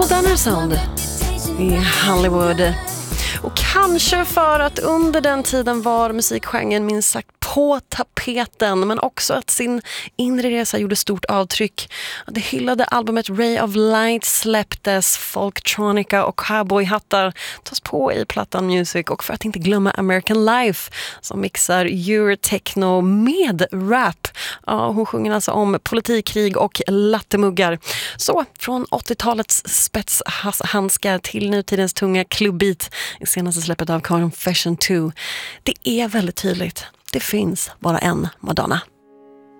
modernare sound i Hollywood. Och kanske för att under den tiden var musikgenren minst sagt på tapeten, men också att sin inre resa gjorde stort avtryck. Det hyllade albumet Ray of Light släpptes, Folktronica och cowboyhattar tas på i Plattan Music, och för att inte glömma American Life som mixar eurotechno med rap. Ja, hon sjunger alltså om politik, krig och lattemuggar. Så från 80-talets spetshandskar till nutidens tunga klubbit i senaste släppet av Confession 2. Det är väldigt tydligt. Det finns bara en Madonna.